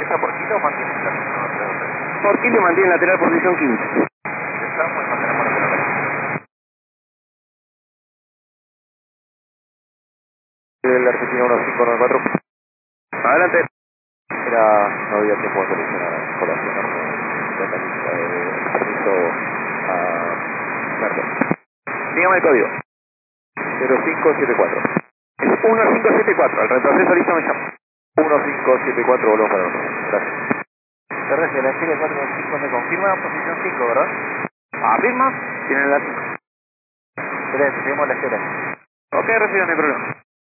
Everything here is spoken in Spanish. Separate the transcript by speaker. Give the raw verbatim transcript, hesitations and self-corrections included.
Speaker 1: ¿Fuerza por kilo o mantiene la lateral?
Speaker 2: Por kilo mantiene lateral posición quince.
Speaker 1: Estamos, mantenemos lateral.
Speaker 3: El Argentina uno cinco nueve cuatro.
Speaker 2: Adelante.
Speaker 3: Era, no había tiempo de solucionar colación con la lista de permiso a Merlo.
Speaker 2: Dígame el código.
Speaker 3: cero cinco siete cuatro.
Speaker 2: Es uno cinco siete cuatro, al retroceso listo me llamo.
Speaker 3: uno cinco siete cuatro, volvemos para nosotros. Gracias.
Speaker 1: R C, la serie cuatro cinco me confirma posición cinco, ¿verdad?
Speaker 2: ¿Afirma? Tienen la cinco.
Speaker 1: Excelente, seguimos la espera.
Speaker 2: Ok, recibo, no hay problema.